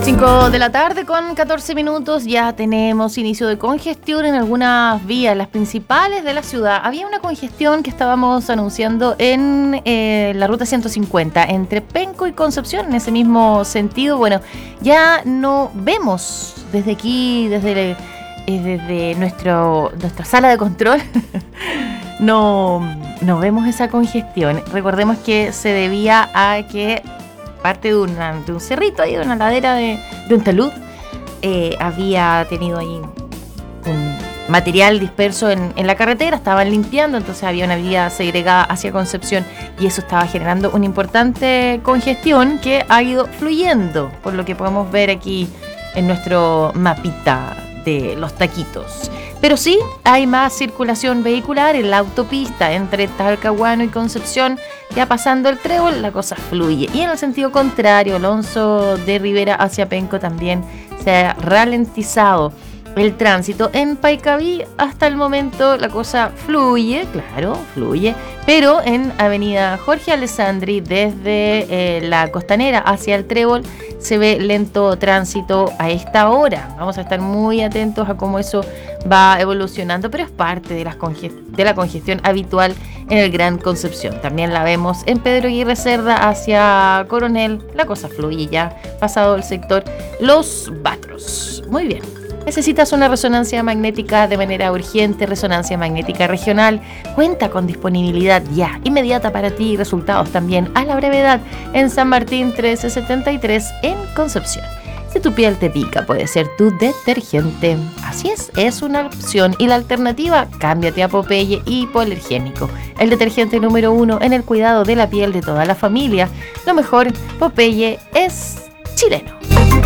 5 de la tarde con 14 minutos, ya tenemos inicio de congestión en algunas vías, las principales de la ciudad. Había una congestión que estábamos anunciando en la ruta 150, entre Penco y Concepción, en ese mismo sentido. Bueno, ya no vemos desde aquí, desde nuestra sala de control, no vemos esa congestión. Recordemos que se debía a que parte de un cerrito ahí, de una ladera de un talud, había tenido ahí un material disperso en la carretera, estaban limpiando, entonces había una vía segregada hacia Concepción y eso estaba generando una importante congestión que ha ido fluyendo, por lo que podemos ver aquí en nuestro mapita de los taquitos. Pero sí, hay más circulación vehicular en la autopista entre Talcahuano y Concepción. Ya pasando el Trébol, la cosa fluye. Y en el sentido contrario, Alonso de Rivera hacia Penco también se ha ralentizado el tránsito. En Paikaví, hasta el momento, la cosa fluye, claro, fluye. Pero en Avenida Jorge Alessandri, desde la Costanera hacia el Trébol, se ve lento tránsito a esta hora. Vamos a estar muy atentos a cómo eso va evolucionando, pero es parte de la congestión habitual en el Gran Concepción. También la vemos en Pedro Aguirre Cerda hacia Coronel. La cosa fluye ya, pasado el sector Los Batros. Muy bien. ¿Necesitas una resonancia magnética de manera urgente? Resonancia Magnética Regional cuenta con disponibilidad ya inmediata para ti y resultados también a la brevedad en San Martín 1373 en Concepción. Si tu piel te pica, puede ser tu detergente. Así es una opción. Y la alternativa, cámbiate a Popeye Hipoalergénico, el detergente número 1 en el cuidado de la piel de toda la familia. Lo mejor, Popeye es chileno.